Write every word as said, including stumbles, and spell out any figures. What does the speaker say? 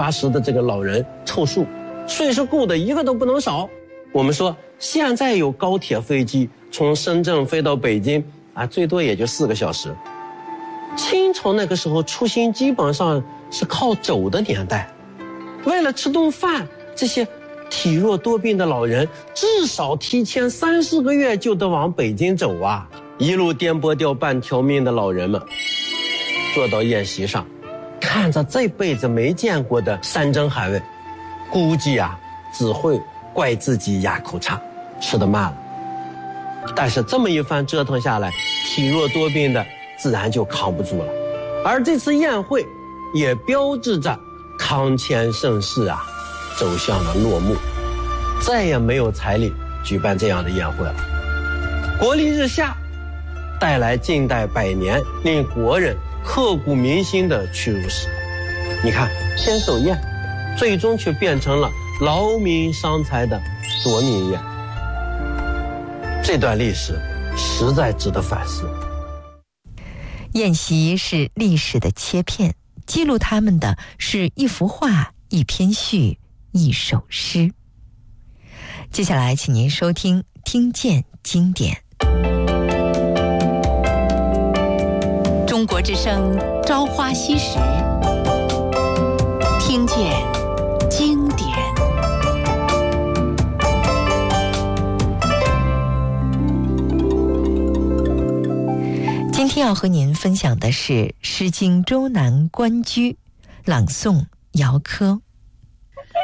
八十的这个老人凑数，睡是够的，一个都不能少。我们说现在有高铁飞机从深圳飞到北京啊，最多也就四个小时。清朝那个时候出行基本上是靠走的年代，为了吃顿饭，这些体弱多病的老人至少提前三四个月就得往北京走啊！一路颠簸掉半条命的老人们，坐到宴席上，看着这辈子没见过的山珍海味，估计啊只会怪自己牙口差，吃得慢了。但是这么一番折腾下来，体弱多病的自然就扛不住了。而这次宴会也标志着康乾盛世啊走向了落幕，再也没有财力举办这样的宴会了。国力日下，带来近代百年令国人刻骨铭心的屈辱史。你看千寿宴最终却变成了劳民伤财的夺命宴，这段历史实在值得反思。 宴席是历史的切片，记录他们的是一幅画、一篇序、一首诗。接下来请您收听听见经典。中国之声朝花夕拾，听见经典。今天要和您分享的是《诗经·周南关雎》，朗诵姚科。